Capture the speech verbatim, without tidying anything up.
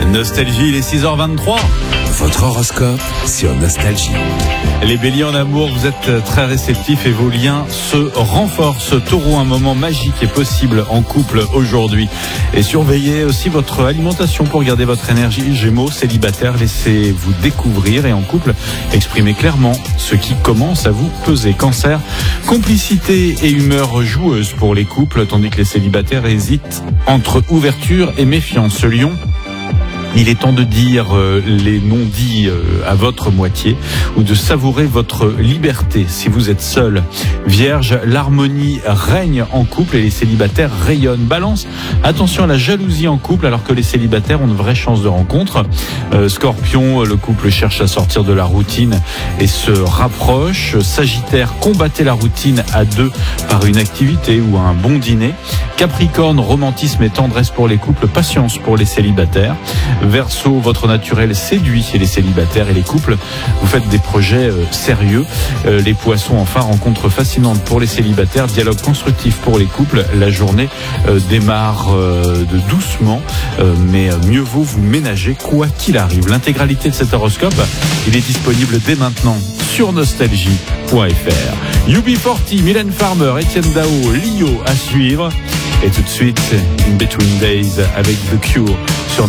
Nostalgie, il est six heures vingt-trois. Votre horoscope sur Nostalgie. Les béliers en amour, vous êtes très réceptifs et vos liens se renforcent. Taureau, un moment magique est possible en couple aujourd'hui. Et surveillez aussi votre alimentation pour garder votre énergie. Gémeaux, célibataire, laissez-vous découvrir et en couple, exprimez clairement ce qui commence à vous peser. Cancer, complicité et humeur joueuse pour les couples, tandis que les célibataires hésitent entre ouverture et méfiance. Lion, il est temps de dire euh, les non-dits euh, à votre moitié ou de savourer votre liberté si vous êtes seul. Vierge, l'harmonie règne en couple et les célibataires rayonnent. Balance, attention à la jalousie en couple alors que les célibataires ont de vraies chances de rencontre. Euh, Scorpion, le couple cherche à sortir de la routine et se rapproche. Sagittaire, combattez la routine à deux par une activité ou un bon dîner. Capricorne, romantisme et tendresse pour les couples, patience pour les célibataires. Verseau, votre naturel séduit les célibataires et les couples. Vous faites des projets euh, sérieux. Euh, les poissons, enfin, rencontre fascinante pour les célibataires. Dialogue constructif pour les couples. La journée euh, démarre euh, de doucement, euh, mais mieux vaut vous ménager quoi qu'il arrive. L'intégralité de cet horoscope, il est disponible dès maintenant sur nostalgie point f r. U B quarante, Mylène Farmer, Etienne Dao, Lio à suivre. Et tout de suite, In Between Days avec The Cure sur